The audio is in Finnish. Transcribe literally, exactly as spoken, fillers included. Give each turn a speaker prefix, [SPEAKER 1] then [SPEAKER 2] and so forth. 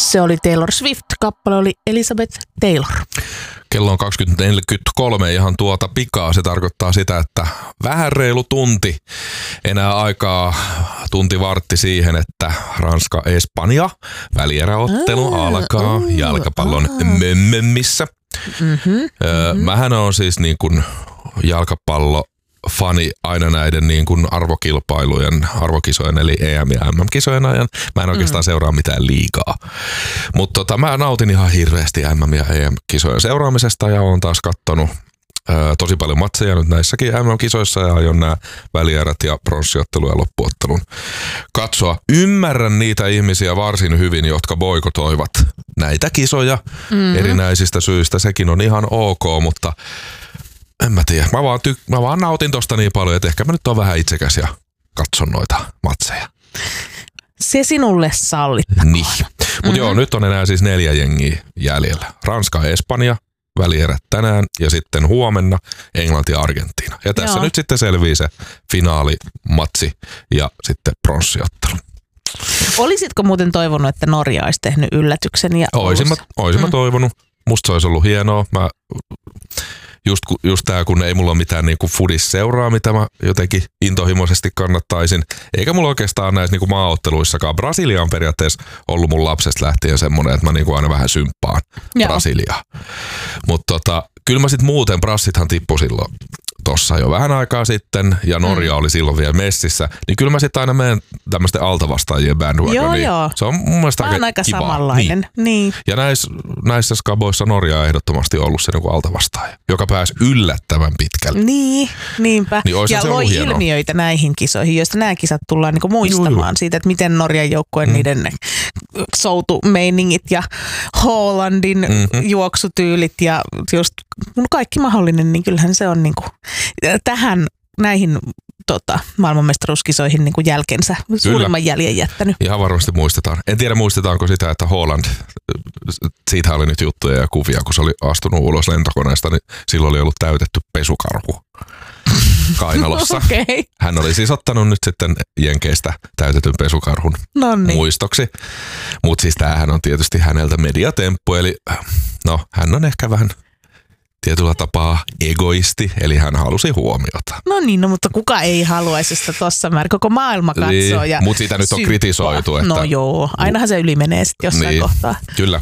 [SPEAKER 1] Se oli Taylor Swift, kappale oli Elizabeth Taylor.
[SPEAKER 2] Kello on kaksikymmentä neljäkymmentäkolme ihan tuota pikaa. Se tarkoittaa sitä, että vähän reilu tunti enää aikaa, tunti vartti siihen, että Ranska-Espanja välieräottelu
[SPEAKER 1] Aa,
[SPEAKER 2] alkaa
[SPEAKER 1] uh,
[SPEAKER 2] jalkapallon
[SPEAKER 1] uh.
[SPEAKER 2] mömmömissä.
[SPEAKER 1] Mm-hmm,
[SPEAKER 2] Öö,
[SPEAKER 1] mm-hmm.
[SPEAKER 2] Mähän on siis niin kuin jalkapallo fani aina näiden niin kuin arvokilpailujen, arvokisojen eli E M- ja M M-kisojen ajan. Mä en oikeastaan mm. seuraa mitään liigaa. Mutta tota, mä nautin ihan hirveästi M M- ja E M-kisojen seuraamisesta ja oon taas kattonut ö, tosi paljon matseja nyt näissäkin M M-kisoissa ja aion nämä välierät ja pronssiottelu ja loppuottelun katsoa. Ymmärrän niitä ihmisiä varsin hyvin, jotka boikotoivat näitä kisoja mm. erinäisistä syistä. Sekin on ihan ok, mutta en mä tiedä. Mä vaan, tyk- mä vaan nautin tosta niin paljon, että ehkä mä nyt oon vähän itsekäs ja katson noita matseja.
[SPEAKER 1] Se sinulle sallittakoon.
[SPEAKER 2] Niin. Mutta mm-hmm. joo, nyt on enää siis neljä jengiä jäljellä. Ranska ja Espanja, välierät tänään ja sitten huomenna Englanti ja Argentiina. Ja tässä
[SPEAKER 1] joo.
[SPEAKER 2] nyt sitten selvii se finaalimatsi ja sitten pronssiottelu.
[SPEAKER 1] Olisitko muuten toivonut, että Norja olisi tehnyt yllätyksen? Ja
[SPEAKER 2] Oisin mä, oisin
[SPEAKER 1] mm.
[SPEAKER 2] mä toivonut. Musta se olisi ollut hienoa. Mä Just, just tää, kun ei mulla ole mitään niinku fudis-seuraa, mitä mä jotenkin intohimoisesti kannattaisin. Eikä mulla oikeastaan näissä niinku maaotteluissakaan. Brasilia on periaatteessa ollut mun lapsesta lähtien semmoinen, että mä niinku aina vähän symppaan
[SPEAKER 1] Joo.
[SPEAKER 2] Brasiliaa. Mutta tota, kyllä mä sit muuten, brassithan tippui silloin tossa jo vähän aikaa sitten, ja Norja mm. oli silloin vielä messissä, niin kyllä mä sitten aina menen tämmöisten altavastaajien bandwagoniin.
[SPEAKER 1] Joo, joo.
[SPEAKER 2] Se on mun mielestä
[SPEAKER 1] mä
[SPEAKER 2] aika,
[SPEAKER 1] aika
[SPEAKER 2] kivaa.
[SPEAKER 1] samanlainen.
[SPEAKER 2] Niin.
[SPEAKER 1] Niin.
[SPEAKER 2] Ja näissä, näissä skaboissa Norja on ehdottomasti ollut se niinku altavastaaja, joka pääsi yllättävän pitkälle.
[SPEAKER 1] Niin, niinpä.
[SPEAKER 2] Niin
[SPEAKER 1] ja loi
[SPEAKER 2] hienoa.
[SPEAKER 1] ilmiöitä näihin kisoihin, joista nämä kisat tullaan niinku muistamaan. Juu, juu. Siitä, että miten Norjan joukkueen mm. niiden soutumeiningit ja Hollandin mm-hmm. juoksutyylit ja just kaikki mahdollinen, niin kyllähän se on niinku tähän näihin tota, maailmanmestaruuskisoihin niin kuin jälkensä suurimman jäljen jättänyt.
[SPEAKER 2] Ihan varmasti muistetaan. En tiedä muistetaanko sitä, että Holland, siitä oli nyt juttuja ja kuvia, kun se oli astunut ulos lentokoneesta, niin silloin oli ollut täytetty pesukarhu kainalossa.
[SPEAKER 1] Okay.
[SPEAKER 2] Hän oli siis ottanut nyt sitten Jenkeistä täytetyn pesukarhun Nonni. muistoksi. Mutta siis tämähän on tietysti häneltä mediatemppu, eli no hän on ehkä vähän tietyllä tapaa egoisti, eli hän halusi huomiota.
[SPEAKER 1] No niin, no, mutta kuka ei haluaisi sitä tossa määrin? Koko maailma katsoo niin, ja
[SPEAKER 2] mutta siitä nyt on kritisoitu. Että
[SPEAKER 1] no joo, ainahan se yli menee sitten jossain
[SPEAKER 2] niin,
[SPEAKER 1] kohtaa.
[SPEAKER 2] Kyllä,